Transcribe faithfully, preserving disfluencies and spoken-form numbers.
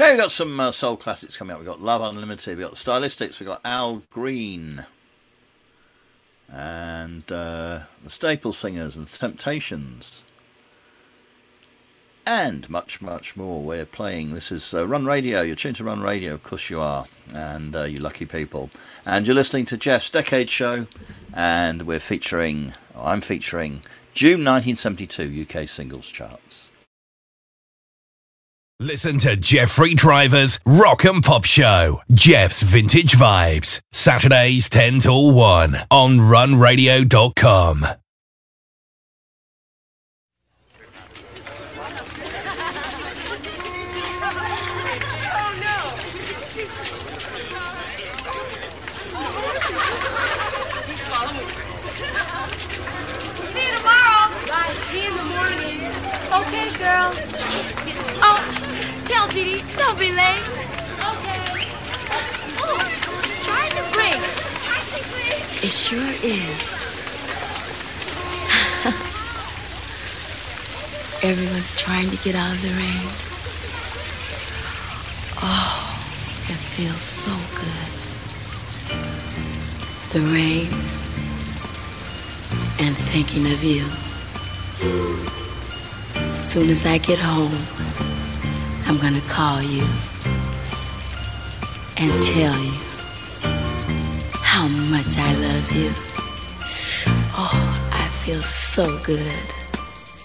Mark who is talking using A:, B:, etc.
A: Okay, we've got some uh, soul classics coming up. We've got Love Unlimited, we've got the Stylistics, we've got Al Green, and uh, the Staple Singers and the Temptations, and much, much more. We're playing, this is uh, Run Radio, you're tuned to Run Radio, of course you are, and uh, you lucky people. And you're listening to Jeff's Decade Show, and we're featuring, oh, I'm featuring, June nineteen seventy-two U K Singles Charts.
B: Listen to Jeffrey Driver's Rock and Pop Show, Jeff's Vintage Vibes, Saturdays ten till one on run radio dot com.
C: See you tomorrow. Bye. See you in the morning. Okay, girl. Oh. Tell Dee Dee, don't be late. Okay. Oh, it's trying to break. It sure is. Everyone's trying to get out of the rain. Oh, it feels so good. The rain and thinking of you. As soon as I get home, I'm gonna call you and tell you how much I love you. Oh, I feel so good.